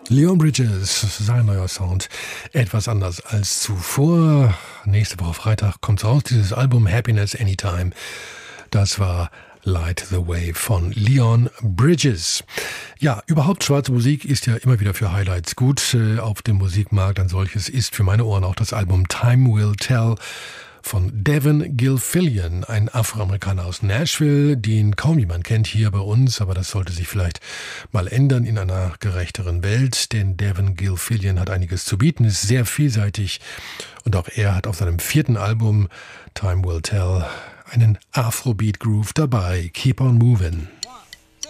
Leon Bridges, sein neuer Sound, etwas anders als zuvor. Nächste Woche Freitag kommt raus, dieses Album Happiness Anytime. Das war Light the Way von Leon Bridges. Ja, überhaupt schwarze Musik ist ja immer wieder für Highlights gut. Auf dem Musikmarkt ein solches ist für meine Ohren auch das Album Time Will Tell von Devin Gilfillian, ein Afroamerikaner aus Nashville, den kaum jemand kennt hier bei uns, aber das sollte sich vielleicht mal ändern in einer gerechteren Welt, denn Devin Gilfillian hat einiges zu bieten, ist sehr vielseitig und auch er hat auf seinem 4. Album Time Will Tell einen Afrobeat-Groove dabei. Keep on moving.